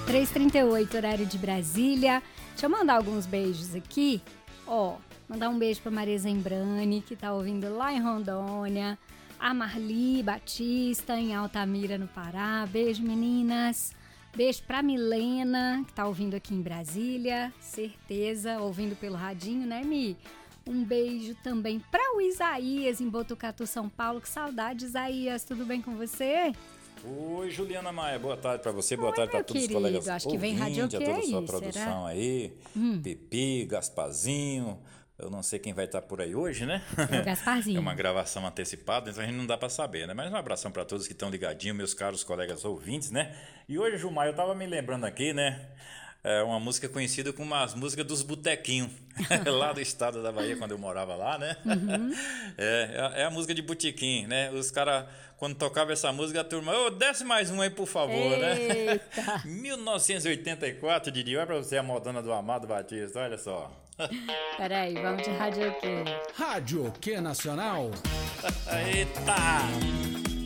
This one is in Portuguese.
3h38, horário de Brasília. Deixa eu mandar alguns beijos aqui. Mandar um beijo pra Maria Zembrani, que tá ouvindo lá em Rondônia. A Marli Batista, em Altamira, no Pará. Beijo, meninas. Beijo pra Milena, que tá ouvindo aqui em Brasília. Certeza, ouvindo pelo radinho, né, Mi? Um beijo também para o Isaías, em Botucatu, São Paulo. Que saudade, Isaías. Tudo bem com você? Oi, Juliana Maia. Boa tarde para você. Boa Oi, tarde para todos querido. os colegas Acho que vem rádio ouvintes, a toda a sua aí, produção será? aí. Pipi, Gasparzinho. Eu não sei quem vai estar por aí hoje, né? É o Gasparzinho. É uma gravação antecipada, então a gente não dá para saber, né? Mas um abração para todos que estão ligadinhos, meus caros colegas ouvintes, né? E hoje, Gilmar, eu tava me lembrando aqui, né? É uma música conhecida como as músicas dos botequinhos, lá do estado da Bahia, quando eu morava lá, né? Uhum. É a música de botequim, né? Os caras, quando tocava essa música, a turma, desce mais um aí, por favor, Eita. né? 1984, Didi, olha pra você a modona do Amado Batista, olha só. Peraí, vamos de rádio aqui. Rádio que Nacional? Eita!